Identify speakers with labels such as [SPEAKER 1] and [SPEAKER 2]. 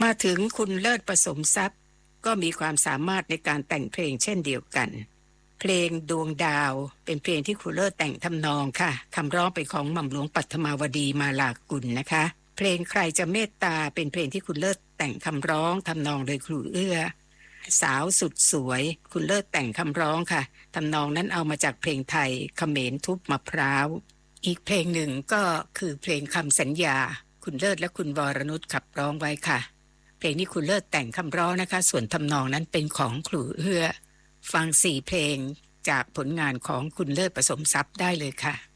[SPEAKER 1] มาถึงคุณเลิศประสมทรัพย์ก็มีความสามารถในการแต่งเพลงเช่นเดียวกันเพลงดวงดาวเป็นเพลงที่คุณเลิศแต่งทำนองค่ะคำร้องเป็นของหม่อมหลวงปัทมาวดีมาลากุลนะคะเพลงใครจะเมตตาเป็นเพลงที่คุณเลิศแต่งคำร้องทำนองโดยครูเอื้อสาวสุดสวยคุณเลิศแต่งคำร้องค่ะทำนองนั้นเอามาจากเพลงไทยเขมรทุบมะพร้าวอีกเพลงหนึ่งก็คือเพลงคำสัญญาคุณเลิศและคุณวรนุชขับร้องไว้ค่ะเพลงนี้คุณเลิศแต่งคำร้องนะคะส่วนทำนองนั้นเป็นของครูเอื้อฟัง4เพลงจากผลงานของคุณเลิศประสมทรัพย์ได้เลยค่ะ